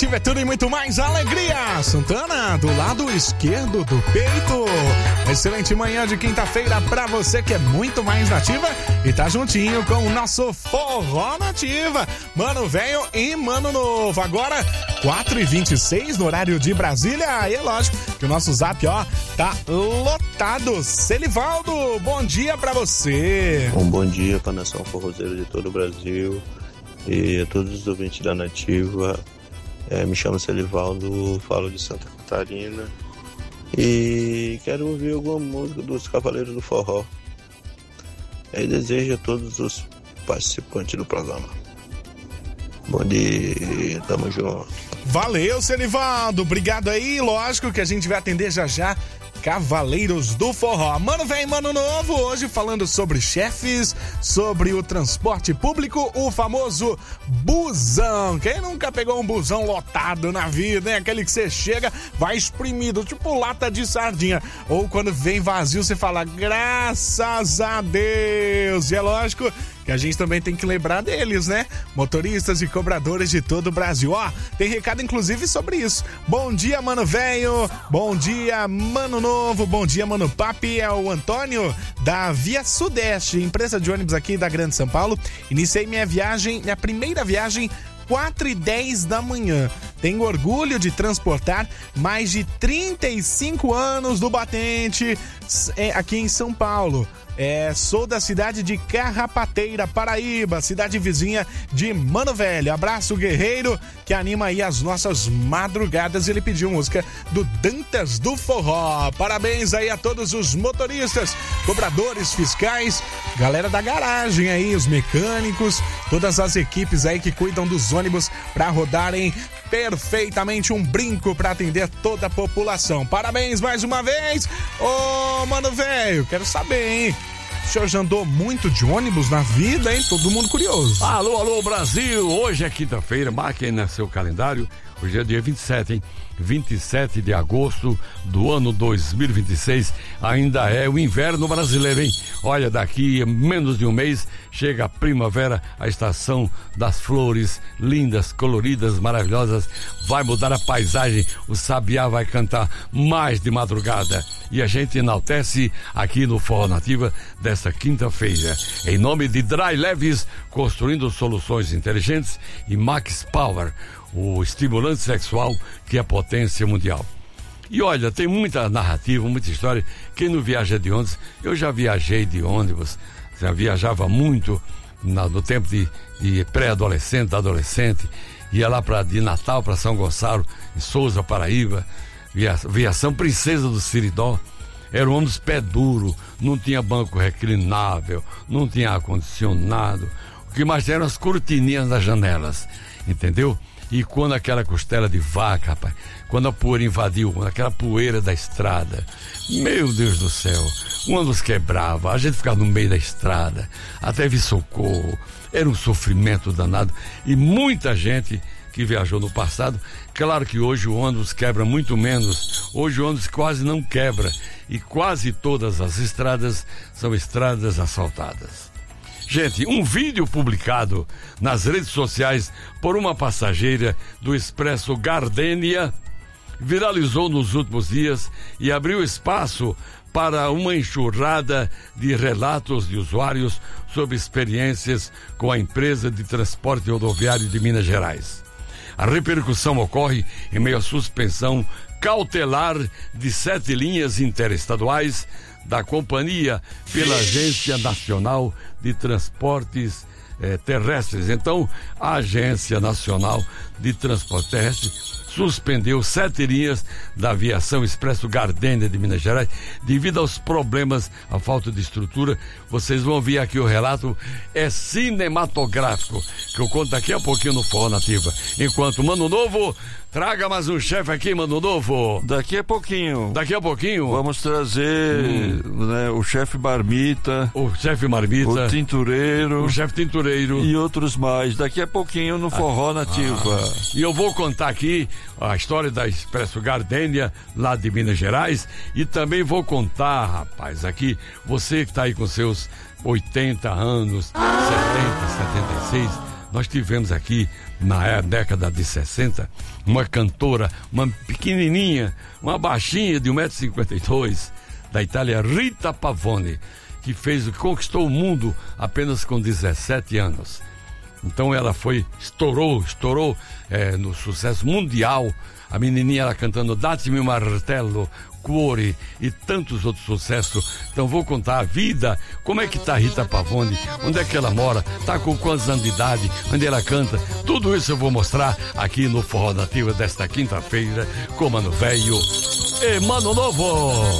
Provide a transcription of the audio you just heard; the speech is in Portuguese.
Nativa é tudo e muito mais alegria. Santana, do lado esquerdo do peito. Excelente manhã de quinta-feira pra você que é muito mais nativa e tá juntinho com o nosso Forró Nativa. Mano velho e mano novo. Agora, 4h26 no horário de Brasília. E é lógico que o nosso zap, ó, tá lotado. Celivaldo, bom dia pra você. Um bom dia pra nação forrozeira de todo o Brasil e a todos os ouvintes da Nativa. Me chamo Celivaldo, falo de Santa Catarina e quero ouvir alguma música dos Cavaleiros do Forró. E desejo a todos os participantes do programa. Bom dia, tamo junto. Valeu, Celivaldo, obrigado aí. Lógico que a gente vai atender já já Cavaleiros do Forró. Mano velho, mano novo, hoje falando sobre chefes, sobre o transporte público, o famoso busão. Quem nunca pegou um busão lotado na vida, hein? Aquele que você chega, vai exprimido, tipo lata de sardinha. Ou quando vem vazio, você fala, graças a Deus. E é lógico que a gente também tem que lembrar deles, né? Motoristas e cobradores de todo o Brasil. Ó, tem recado inclusive sobre isso. Bom dia, mano velho. Bom dia, mano novo. Bom dia, mano papi. É o Antônio da Via Sudeste, empresa de ônibus aqui da Grande São Paulo. Iniciei minha primeira viagem 4h10 da manhã. Tenho orgulho de transportar mais de 35 anos do batente aqui em São Paulo. Sou da cidade de Carrapateira, Paraíba, cidade vizinha de Mano Velho. Abraço, guerreiro, que anima aí as nossas madrugadas. Ele pediu música do Dantas do Forró. Parabéns aí a todos os motoristas, cobradores, fiscais, galera da garagem aí, os mecânicos, todas as equipes aí que cuidam dos ônibus para rodarem perfeitamente, um brinco para atender toda a população. Parabéns mais uma vez. Ô, mano velho, quero saber, hein? O senhor já andou muito de ônibus na vida, hein? Todo mundo curioso. Alô, alô, Brasil! Hoje é quinta-feira, marque aí no seu calendário. Hoje é dia 27, hein? 27 de agosto do ano 2026. Ainda é o inverno brasileiro, hein? Olha, daqui a menos de um mês chega a primavera, a estação das flores, lindas, coloridas, maravilhosas. Vai mudar a paisagem, o sabiá vai cantar mais de madrugada. E a gente enaltece aqui no Forró Nativa desta quinta-feira. Em nome de Dry Leves, construindo soluções inteligentes, e Max Power, o estimulante sexual que é a potência mundial. E olha, tem muita narrativa, muita história. Quem não viaja de ônibus, eu já viajei de ônibus, já viajava muito no tempo de pré-adolescente, adolescente, ia lá de Natal para São Gonçalo, em Souza, Paraíba, viação Princesa do Siridó. Era um ônibus pé duro, não tinha banco reclinável, não tinha ar-condicionado. O que mais tinha eram as cortininhas das janelas, entendeu? E quando aquela costela de vaca, rapaz, quando a poeira invadiu, aquela poeira da estrada, meu Deus do céu, o ônibus quebrava, a gente ficava no meio da estrada, até vir socorro, era um sofrimento danado. E muita gente que viajou no passado, claro que hoje o ônibus quebra muito menos, hoje o ônibus quase não quebra, e quase todas as estradas são estradas asfaltadas. Gente, um vídeo publicado nas redes sociais por uma passageira do Expresso Gardênia viralizou nos últimos dias e abriu espaço para uma enxurrada de relatos de usuários sobre experiências com a empresa de transporte rodoviário de Minas Gerais. A repercussão ocorre em meio à suspensão cautelar de 7 linhas interestaduais da companhia pela Agência Nacional de Transportes Terrestres. Então, a Agência Nacional de Transporte Terrestre suspendeu 7 linhas da aviação Expresso Gardênia de Minas Gerais devido aos problemas, à falta de estrutura. Vocês vão ver aqui o relato, é cinematográfico, que eu conto daqui a pouquinho no Forró Nativa. Enquanto Mano Novo, traga mais um chefe aqui, Mano Novo. Daqui a pouquinho. Daqui a pouquinho? Vamos trazer o chefe Marmita. O chefe Marmita. O tintureiro. O chefe tintureiro. E outros mais. Daqui a pouquinho no Forró Nativa. E eu vou contar aqui a história da Expresso Gardênia, lá de Minas Gerais. E também vou contar, rapaz, aqui, você que está aí com seus 80 anos, 70, 76, Nós tivemos aqui, na década de 60, uma cantora, uma pequenininha, uma baixinha de 1,52 m, da Itália, Rita Pavone, que conquistou o mundo apenas com 17 anos. Então ela estourou no sucesso mundial. A menininha ela cantando Date-me um martelo, Cuore e tantos outros sucessos. Então vou contar a vida, como é que tá a Rita Pavone, onde é que ela mora, tá com quantos anos de idade, onde ela canta. Tudo isso eu vou mostrar aqui no Forró Nativa desta quinta-feira com Mano Velho e Mano Novo.